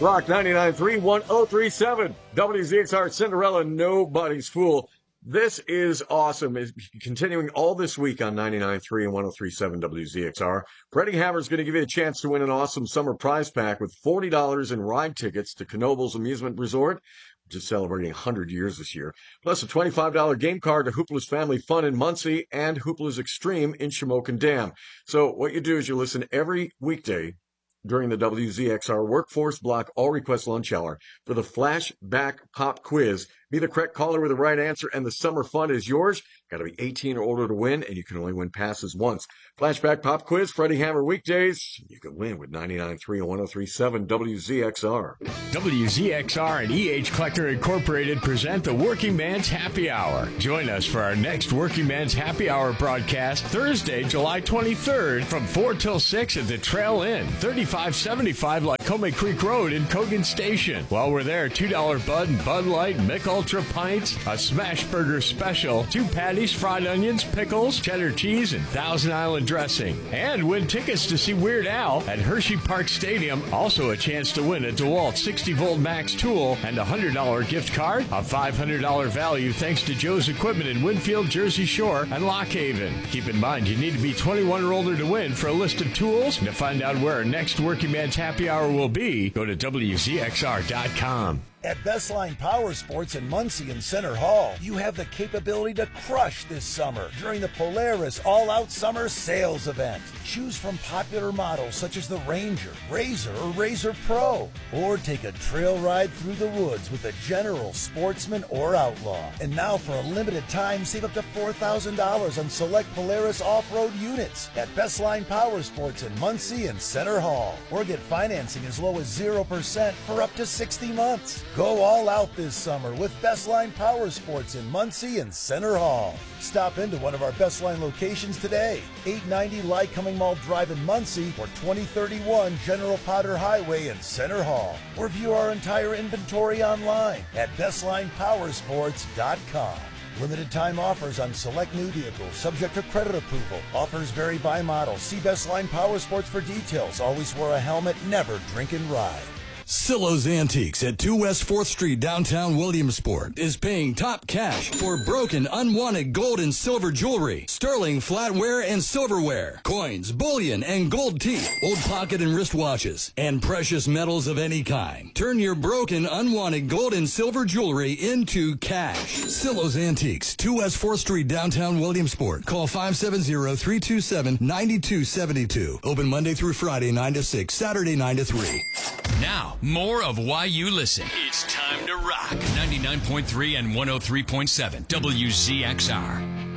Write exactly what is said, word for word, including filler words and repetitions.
Rock ninety-nine point three, one oh three point seven. W Z X R Cinderella, Nobody's Fool. This is awesome. It's continuing all this week on ninety-nine point three and one oh three point seven W Z X R. Freddie Hammer's going to give you a chance to win an awesome summer prize pack with forty dollars in ride tickets to Knoebels Amusement Resort, just celebrating one hundred years this year, plus a twenty-five dollars game card to Hoopla's Family Fun in Muncie and Hoopla's Extreme in Shamokin Dam. So what you do is you listen every weekday during the W Z X R Workforce Block All Request Lunch Hour for the Flashback Pop Quiz. Be the correct caller with the right answer, and the summer fun is yours. Got to be eighteen or older to win, and you can only win passes once. Flashback Pop Quiz, Freddie Hammer weekdays. You can win with ninety-nine point three and one oh three point seven W Z X R. W Z X R and E H Collector Incorporated present the Working Man's Happy Hour. Join us for our next Working Man's Happy Hour broadcast Thursday, July twenty-third from four till six at the Trail Inn, thirty-five seventy-five Lycoming Creek Road in Cogan Station. While we're there, two dollars Bud and Bud Light, Mick Ultra Pints, a Smash Burger Special, two patties, fried onions, pickles, cheddar cheese, and Thousand Island dressing. And win tickets to see Weird Al at Hershey Park Stadium. Also a chance to win a DeWalt sixty volt max tool and a one hundred dollars gift card. A five hundred dollars value thanks to Joe's Equipment in Winfield, Jersey Shore, and Lock Haven. Keep in mind, you need to be twenty-one or older to win. For a list of tools and to find out where our next Working Man's Happy Hour will be, go to W Z X R dot com. At Bestline Power Sports in Muncie and Center Hall, you have the capability to crush this summer during the Polaris All-Out Summer Sales Event. Choose from popular models such as the Ranger, Razor, or Razor Pro, or take a trail ride through the woods with the General, Sportsman, or Outlaw. And now for a limited time, save up to four thousand dollars on select Polaris off-road units at Bestline Power Sports in Muncie and Center Hall, or get financing as low as zero percent for up to sixty months. Go all out this summer with Bestline Power Sports in Muncie and Center Hall. Stop into one of our Bestline locations today, eight ninety Lycoming Mall Drive in Muncie or twenty thirty-one General Potter Highway in Center Hall. Or view our entire inventory online at Bestline Power Sports dot com. Limited time offers on select new vehicles, subject to credit approval. Offers vary by model. See Bestline Power Sports for details. Always wear a helmet, never drink and ride. Silo's Antiques at two West fourth Street, downtown Williamsport, is paying top cash for broken, unwanted gold and silver jewelry, sterling flatware and silverware, coins, bullion, and gold teeth, old pocket and wristwatches, and precious metals of any kind. Turn your broken, unwanted gold and silver jewelry into cash. Silo's Antiques, two West fourth Street, downtown Williamsport. Call five seven zero, three two seven, nine two seven two. Open Monday through Friday, nine to six, Saturday, nine to three. Now, more of Why You Listen. It's time to rock. ninety-nine point three and one oh three point seven W Z X R.